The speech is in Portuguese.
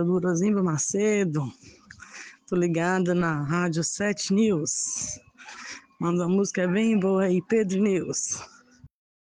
Teodoro Ozimba Macedo. Tô ligada na Rádio 7 News. Manda uma música bem boa aí, Pedro News.